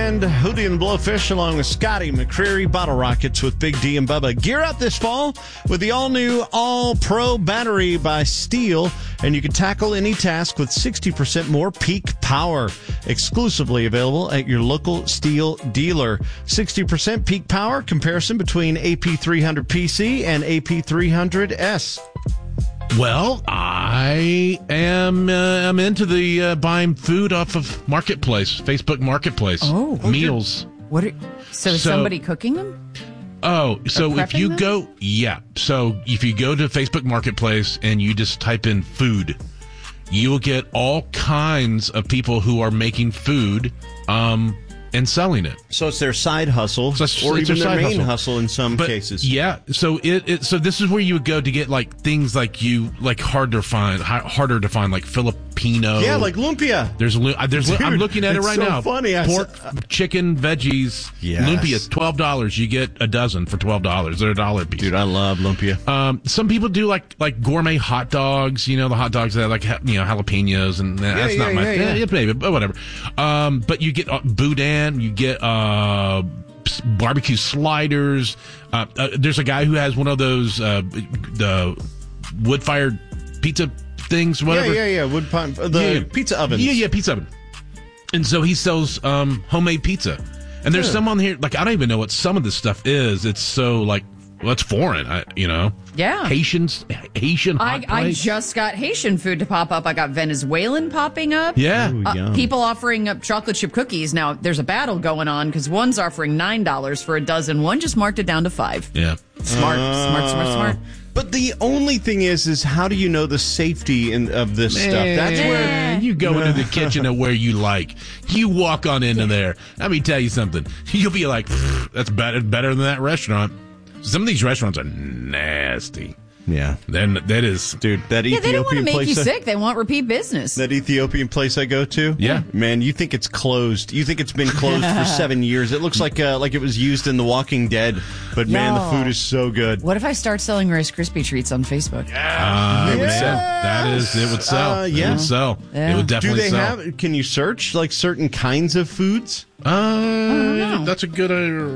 and Hootie and the Blowfish along with Scotty McCreery, Bottle Rockets with Big D and Bubba. Gear up this fall with the all-new All-Pro battery by Steel, and you can tackle any task with 60% more peak power. Exclusively available at your local Steel dealer. 60% peak power comparison between AP300PC and AP300S. Well, I am I'm into the buying food off of Marketplace, Facebook Marketplace. Meals. So is somebody cooking them? So if you go, so if you go to Facebook Marketplace and you just type in food, you will get all kinds of people who are making food, and selling it. So it's their side hustle, or even their main hustle in some cases. Yeah. So so this is where you would go to get like things like harder to find, like Filipino. Yeah, like lumpia. Dude, I'm looking at it right now. Funny. Pork, chicken, veggies. Yes. Lumpia, $12. You get a dozen for $12. They're $1 a piece. Dude, I love lumpia. Some people do like gourmet hot dogs. You know, the hot dogs that have jalapenos, and that's not my thing. Yeah, maybe, but whatever. But you get boudin. You get barbecue sliders. There's a guy who has one of those the wood-fired pizza things, whatever. Yeah. Pizza ovens. Yeah, pizza oven. And so he sells homemade pizza. And there's some on here, like, I don't even know what some of this stuff is. It's so, like, well, it's foreign, Yeah. Haitian hot I just got Haitian food to pop up. I got Venezuelan popping up. Yeah. Ooh, people offering up chocolate chip cookies. Now, there's a battle going on because one's offering $9 for a dozen. One just marked it down to $5. Yeah. Smart. But the only thing is how do you know the safety of this stuff? That's where you go into the kitchen and where you like. You walk on into there. Let me tell you something. You'll be like, that's better than that restaurant. Some of these restaurants are nasty. Yeah. Then that is, dude, that Ethiopian place. They don't want to make you sick. They want repeat business. That Ethiopian place I go to. Yeah. Man, you think it's closed. You think it's been closed for 7 years. It looks like it was used in The Walking Dead. But man, the food is so good. What if I start selling Rice Krispie treats on Facebook? It would sell. It would sell. It would sell. Yeah. It would definitely sell. Can you search like certain kinds of foods? That's a good.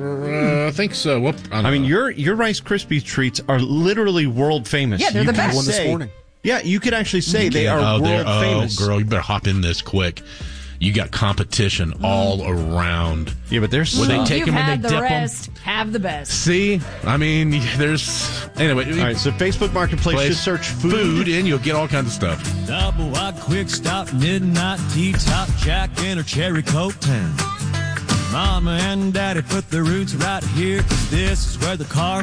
I think so. Whoop, I mean, your Rice Krispie treats are literally world famous. Yeah, they're the best. One this morning. Yeah, you could actually say they are world famous. Girl, you better hop in this quick. You got competition all around. Yeah, but there's when they take them and they dip them. Have the best. See, I mean, there's anyway. All right, so Facebook Marketplace, just search food, and you'll get all kinds of stuff. Double wide, quick stop, midnight tea, top Jack in or Cherry Coke Town. Mama and Daddy put their roots right here, 'cause this is where the car